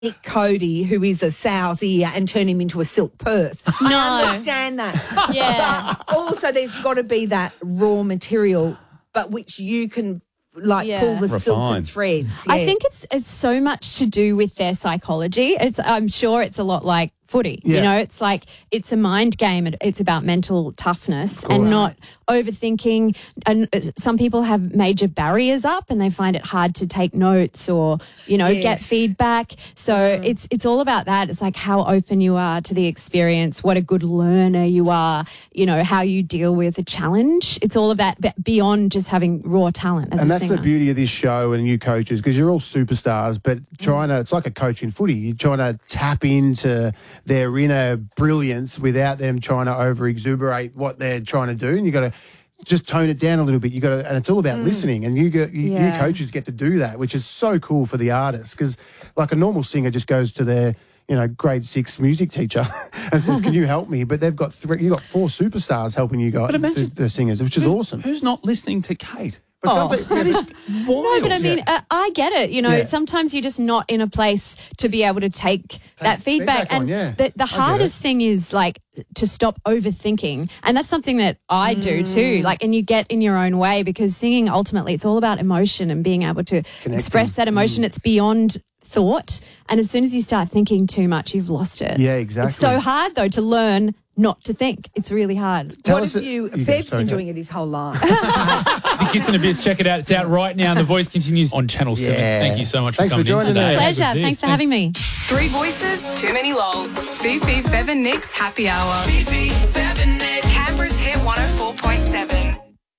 Nick Cody, who is a sow's ear, and turn him into a silk purse. No. I understand that. Yeah. But also there's got to be that raw material, but which you can pull the silken threads. Yeah. I think it's so much to do with their psychology. I'm sure it's a lot like footy. Yeah. You know, it's like it's a mind game. It's about mental toughness and not overthinking. And some people have major barriers up and they find it hard to take notes or, get feedback. So it's all about that. It's like how open you are to the experience, what a good learner you are, how you deal with a challenge. It's all of that beyond just having raw talent as a singer. And that's the beauty of this show and you coaches, because you're all superstars, but it's like a coach in footy. You're trying to tap into their inner brilliance without them trying to over-exuberate what they're trying to do. And you got to just tone it down a little bit. And it's all about listening. And you coaches get to do that, which is so cool for the artists, because like a normal singer just goes to their grade 6 music teacher and says, "Can you help me?" But they've got 4 superstars helping you guys, the singers, which is awesome. Who's not listening to Kate? That is wild. No, but I mean, I get it. Sometimes you're just not in a place to be able to take that feedback. on, And the hardest thing is like to stop overthinking. And that's something that I do too. And you get in your own way, because singing, ultimately, it's all about emotion and being able to express that emotion. It's beyond thought. And as soon as you start thinking too much, you've lost it. Yeah, exactly. It's so hard, though, to learn not to think. It's really hard. Fev's been doing it his whole life. The Kiss and Abyss, check it out. It's out right now. And The Voice continues on Channel 7. Thank you so much for coming in today. Pleasure. Thanks for having me. 3 voices, too many lols. Fifi, Fev and Nick's Happy Hour. Fifi, Fev and Nick. Canberra's Hit 104.7.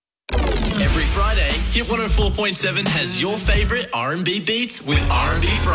Every Friday, Hit 104.7 has your favourite R&B beats with R&B Friday.